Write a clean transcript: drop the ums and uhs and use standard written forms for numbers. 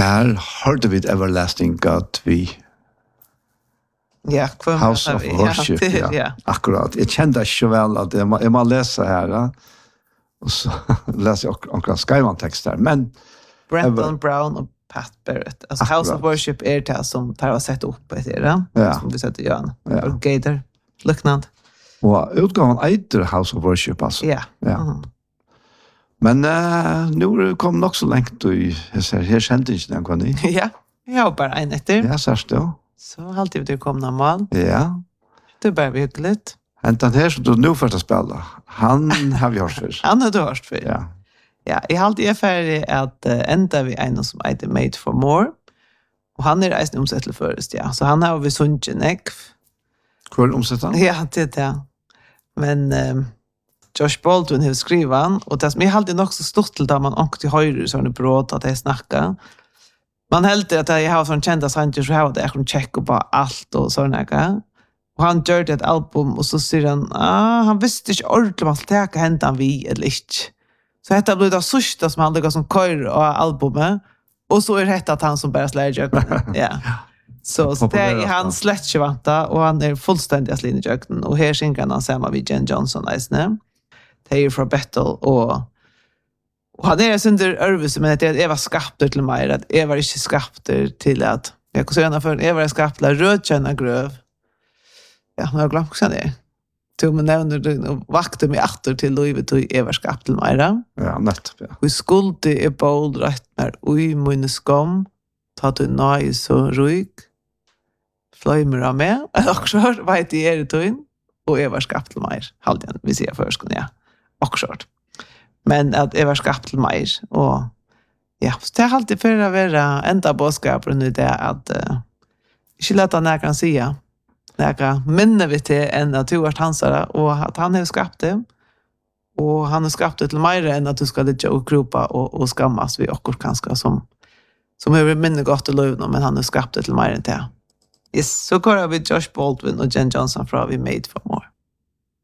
Her hørte vi Everlasting God vi Ja, House of Worship. Ja, akkurat. Jeg kjente ikke så vel at jeg må lese her, og så leser jeg akkurat Skyman-tekst her, men Brenton Brown og Pat Barrett. Altså House of Worship det som tar å sette opp etter det, som vi setter Jan. Og Gator, liknande. Og utgaven eiter House of Worship, altså. Ja. Men nu kom nok så lengt, og her kjente ikke den, kan ni? Ja, jeg har bare en etter. Ja, sørst det. Så alltid det kom någon mal. Ja. Det bara hyggligt. Den här som du nu först att spela, han har vi hört för. Han har du hört för. Ja. Ja, jag har alltid färdig att ända vi en som heter Made for More. Och han reisen omsättlig först, ja. Så han har vi sunnet. Kvar omsätta? Ja, det. Men Josh Baldwin har skrivit han, och det som är alltid nog så stort till där man åkte höjre så han bråd att det snackar. Man helt att jag har sån kända sanger så har det jag kan checka på allt och såna grejer. Och han gör ett album och så säger han visste inte ordentligt vad det kan hända vi eller inte. Så detta blir det sista som han lägger som kör och albumet och så det att han som bara släger. Ja. Så det är han slätchvanta och han är fullständigt linjejöken och här sjunger han samma vid Jen Johnson nästan. Det är för Battle och han under örvelse, men att jag var skapter till mig, att jag var inte skapter till att jag kan säga för jag var skapter rödkänna gröv. Ja, men jag glömde också det. Tog mig nämner det och vakte mig åter till livet och jag var skapter till mig. Ja, nettopp, ja. Vi skulle bold rätt när oj min skam ta du nej så ruig. Flymer av mig. Också vet det då och jag var skapter till mig. Halvdelen vi ser först ja. Också. Men att jag var skapt till mig och ja, så det är alltid för att vara enda bådskapen i det att inte låta någon säga några minne vi till än att du har hansare och att han har skapt det och han har skapt det till mig än att du ska ligga och gropa och skammas vi också ganska som har minne gott i livet men han har skapt det till mig än det. Yes, så går vi Josh Baldwin och Jen Johnson från vi Made for More.